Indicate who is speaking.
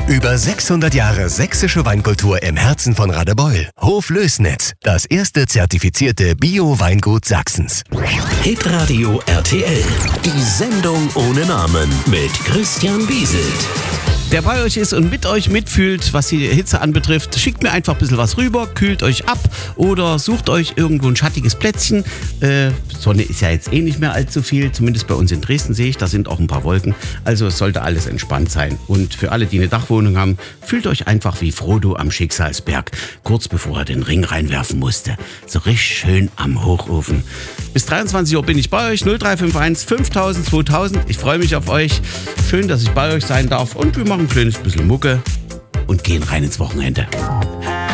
Speaker 1: Über 600 Jahre sächsische Weinkultur im Herzen von Radebeul. Hof Lößnitz, das erste zertifizierte Bio-Weingut Sachsens.
Speaker 2: Hitradio RTL, die Sendung ohne Namen mit Christian Bieselt.
Speaker 3: Wer bei euch ist und mit euch mitfühlt, was die Hitze anbetrifft, schickt mir einfach ein bisschen was rüber, kühlt euch ab oder sucht euch irgendwo ein schattiges Plätzchen. Sonne ist ja jetzt eh nicht mehr allzu viel, zumindest bei uns in Dresden sehe ich, da sind auch ein paar Wolken. Also es sollte alles entspannt sein. Und für alle, die eine Dachwohnung haben, fühlt euch einfach wie Frodo am Schicksalsberg, kurz bevor er den Ring reinwerfen musste. So richtig schön am Hochofen. Bis 23 Uhr bin ich bei euch, 0351 5000 2000. Ich freue mich auf euch. Schön, dass ich bei euch sein darf und wir machen ein kleines bisschen Mucke und gehen rein ins Wochenende.